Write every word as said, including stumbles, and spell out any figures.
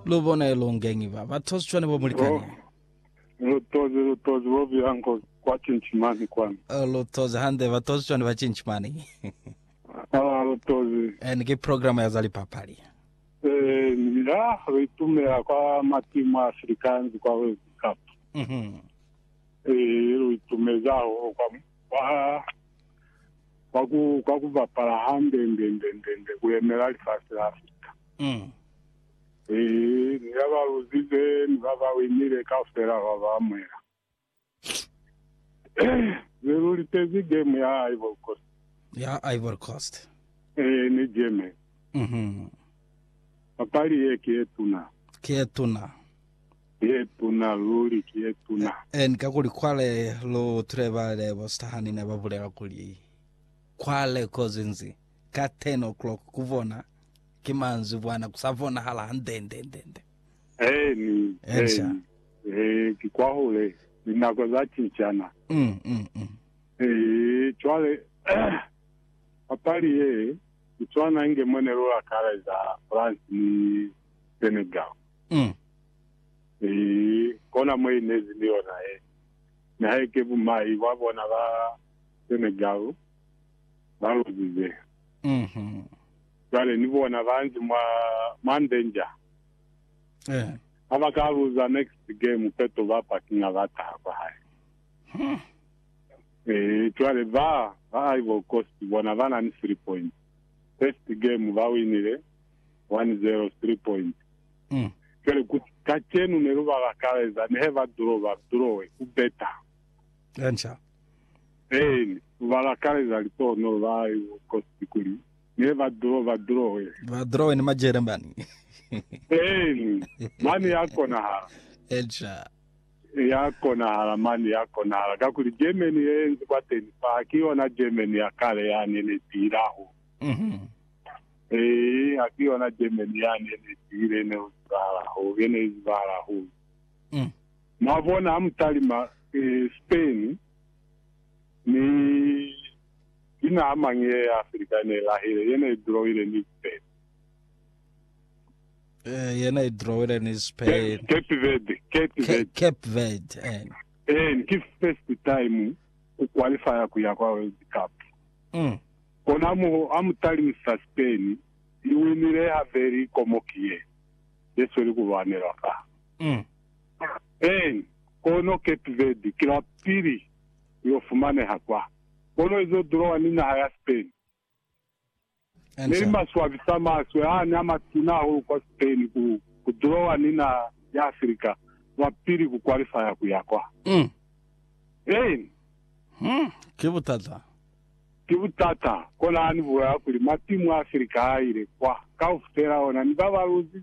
lubone longengi baba tositshwane bomulikani Lutozi lutozi wobi yanko kwa chinchimani kwani. Lutozi hande batositshwane bachinchimani. Ah lutozi. And ke program ya zali papali. Eh nila ritumela kwa matimu Afrikanzi kwa World Cup. Mhm. Eh ritumezao kwa kwa kwa ku kwa kuvapala hande ndende ndende kuyemela lifasi la Afrika. Mm. Eh nilaba ruzize nilaba winile kafera bavamwera. Eh zeruli tezi game ya Ivory Coast. Ya Ivory Coast. Eh ni jeme. Mhm. Papali ye kietuna. Kietuna. Kietuna luli kietuna. En kakuli kwale lo trebale bostahani na babulera kuli. Kwale kozinzi. Ka ten o'clock kuvona. Kimanzi bwana kusavona hala handende ndende. Eh ni. Ensha. Eh kikwahule. Ninako za chichana. Mm mm mm. Eh chwale. Papali ye. Chwana inge mwene rola kare za France ni Senegal. Mm. Eh kona mwe nezi liona eh. Na heke bumai wabona ba Senegal. Baluzize. Mhm. Wale nibona banzi mwa mandenja. Eh. Abakaluza next game peto bapa kinga bata hapa hai. Hmm. Eh twale ba ba Ivory Coast bona bana ni three points. First game ba winile one zero three points. Mm. Kele kachenu neruba bakaleza neheva draw ba draw kubeta. Ensha. Eh balakaleza lito no ba Ivory Coast kuli. Neheva draw ba draw. Ba draw ni majere mbani. Eh mani yako na hala. Ensha. Yako na hala mani yako na hala. Kakuli Germany yenzi kwa teni pa akiwa na Germany ya kale yani ni tirahu. Mhm. Eh akiwa na Germany yani ni tire ne uzala ho yene uzala ho. Mm. Mavona amtalima eh, Spain ni ina amange Afrika ne lahire yene draw ile ni Spain. Eh yena draw ile ni Spain. Cape Verde, Cape Verde. Cape Verde. Eh. Eh ki first time ku qualify ku ya kwa World Cup. Mm. Kona mu amtalima Spain iwinire ha very komokie. Yeso li kuvanela ka. Mm. Eh kono Cape Verde kila pili yofumane hakwa. Kono izo draw ni na ya Spain. Nilima swavisa maswe ah nyama tunaho kwa Spain ku ku draw ni na ya Afrika wa pili ku qualify ku yakwa. Mm. Eh Hmm. Kibutata. Kibutata kona ani bwa kuli matimu Afrika aire kwa kaufera ona ni baba ruzi